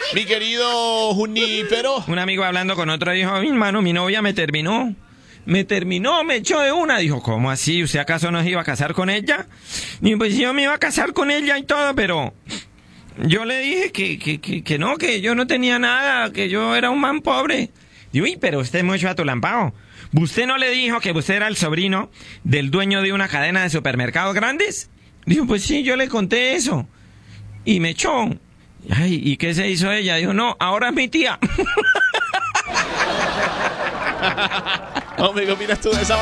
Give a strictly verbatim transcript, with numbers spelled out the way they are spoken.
Mi querido Junípero. Un amigo hablando con otro dijo, mi hermano, mi novia me terminó. Me terminó, me echó de una. Dijo, ¿cómo así? ¿Usted acaso no se iba a casar con ella? Dijo, pues yo me iba a casar con ella y todo, pero yo le dije que, que, que, que no, que yo no tenía nada, que yo era un man pobre. Digo, uy, pero usted es mucho atulampado. ¿Usted no le dijo que usted era el sobrino del dueño de una cadena de supermercados grandes? Dijo, pues sí, yo le conté eso. Y me echó. Ay, ¿y qué se hizo ella? Dijo, no, ahora es mi tía. Hombre, ¿qué opinas tú de esa